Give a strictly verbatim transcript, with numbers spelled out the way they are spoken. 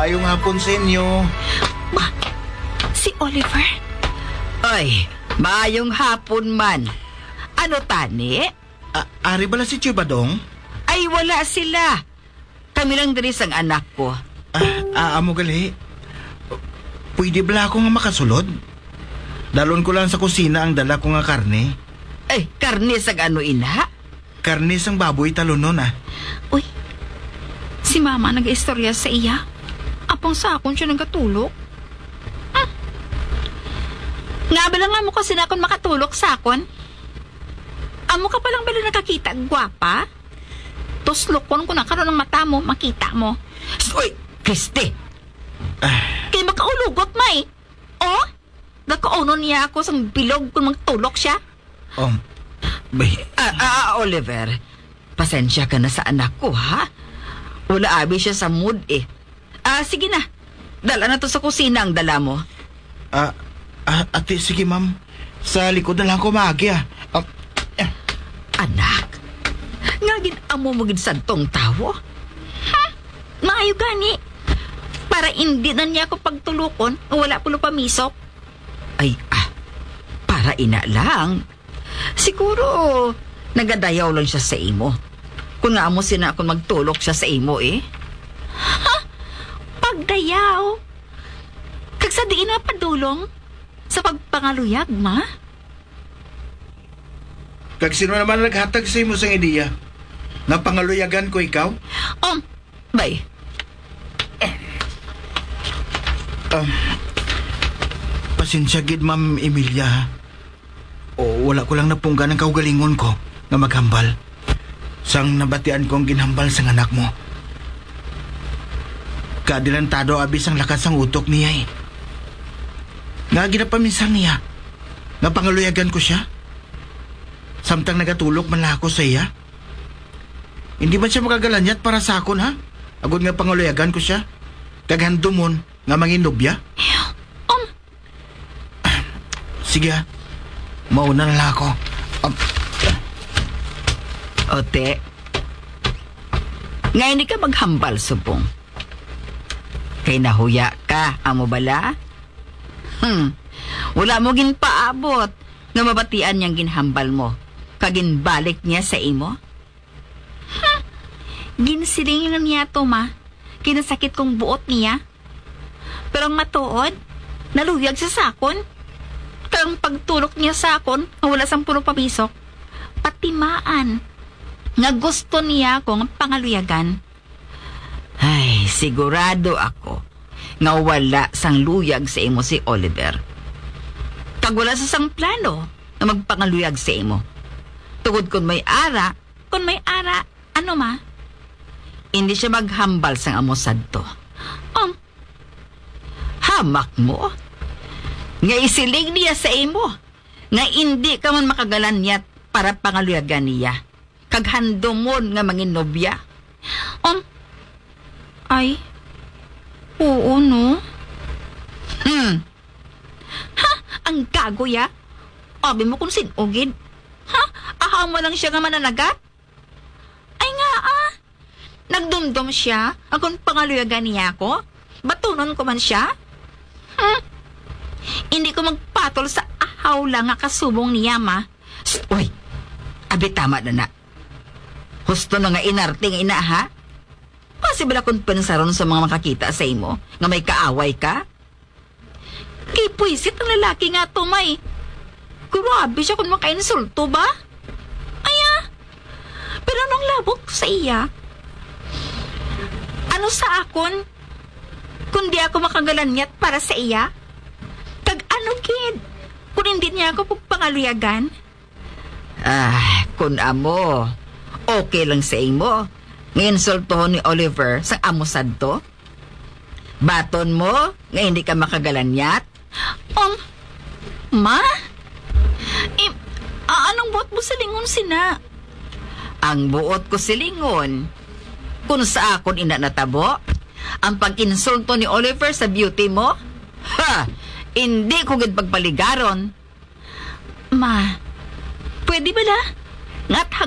Maayong hapon sa inyo. Ba, si Oliver? Ay, maayong hapon man. Ano tani? A- ari bala si Chibadong? Ay, wala sila. Kami lang diri sang anak ko. Ah, amo gali. Pwede bala ako nga makasulod? Dalon ko lang sa kusina ang dala ko nga karne. Ay, karne sang ano ina? Karne sang baboy talunon ah. Uy, si Mama nag-istorya sa iya. Apang sa akon siya nagkatulog. Ah. Nga ba lang nga mo kasi na akong makatulog sa akon? Amo ka palang bala nakakita, gwapa? Tuslokon ko na karon ng mata mo, makita mo. Uy, Christy! Kaya makaulugot, may. Oh? Nagkauno niya ako sa bilog kung magtulog siya. Um, bay, Ah, ah, Oliver, pasensya ka na sa anak ko, ha? Wala abi siya sa mood, eh. Ah, sige na. Dala na to sa kusina ang dala mo. ah, ah, ate, sige ma'am. Sa likod na lang ko maagi ah. Um, eh, Anak, nga ginamo mo gid santong tawo? Ha? Maayo gani. Para hindi na niya ako pagtulukon, wala pulo pamisok. Ay, ah, para ina lang. Siguro, nagadayaw lang siya sa imo. Kung nga mo sina ako magtulok siya sa imo, eh. Ha? Pagdayaw? Kag sa diin na padulong? Sa pagpangaluyag, ma? kag sino naman naghatag sa imo sang ideya? Napangaluyagan ko ikaw? Um, Bay, Um, pasensya gid ma'am Emilia ha. O wala ko lang napunggan ang kaugalingon ko nga maghambal. Sang nabatian kong ginhambal sang anak mo. Kadilantado abis ang lakas ang utok niya eh. Nga ginapaminsang niya. Nga pangaluyagan ko siya. Samtang nagatulog man lang ako sa iya. Hindi ba siya magagalanyat para sa akon ha? Agod nga pangaluyagan ko siya. Kaghandumon nga manginobya. um, Sige ha. Mauna na lang ako. Um, ote. Nga hindi ka maghambal, subong. Kay nahuya ka, amo bala? Hmm, wala mo ginpaabot nga mabatian niyang ginhambal mo. Kaginbalik niya sa imo? ginsilingan niya to, ma. Kinasakit kong buot niya. Pero ang matuod, naluyag sa sakon. Kaya ang pagtulok niya sa akon, wala sang puno pamisok, patimaan. Nga gusto niya akong pangaluyagan. Ay, sigurado ako nga wala sang luyag sa imo si Oliver. Kag wala sa sang plano na magpangaluyag sa imo. Tugod kun may ara, Kung may ara, ano, ma? hindi siya maghambal sang amo sadto. Um, Hamak mo? Nga isilig niya sa imo. Nga hindi ka man makagalanyat para pangaluyagan niya. Kag handomon nga manginobya. um, ay, oo, no? Hmm. Ha? Ang gago ya? Abi mo kung sinugid? Ha? Ahaw mo lang siya nga mananagat? Ay nga ah. Nagdumdum siya akong pangaluyagan niya ako? Batunon ko man siya? Hmm? Hindi ko magpatol sa ahaw lang nga kasubong niya, ma. Uy, abi tama na na. Husto na nga inarte nga ina, ha? Possible akong pensaron sa mga makakita sa imo nga may kaaway ka? Kay puisit ang lalaki nga to, may. Grabe siya kung makainsulto ba? Aya, pero nung labok sa iya, ano sa akon? Kundi ako makagalanyat para sa iya? Kag ano, kid? Kung hindi niya ako pagpangaluyagan? Ah, kun amo, okay lang sa imo. Ngayon sultohon ni Oliver sa amo sadto? Baton mo nga hindi ka makagalanyat? Um, ma? Eh, ah, anong buot mo sa lingon sina? Ang buot ko silingon. Kung sa akon ina natabo, ang pag-insulto ni Oliver sa beauty mo, ha, hindi ko gid pagpaligaron. Ma, pwede ba na? Nga't